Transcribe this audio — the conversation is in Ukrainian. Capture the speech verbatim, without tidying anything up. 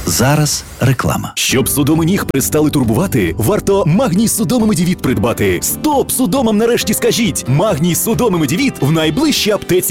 Зараз реклама. Щоб судоми ніг перестали турбувати, варто Магній Судоми Медівіт придбати. Стоп! Судомам нарешті скажіть! Магній Судоми Медівіт в найближчій аптеці.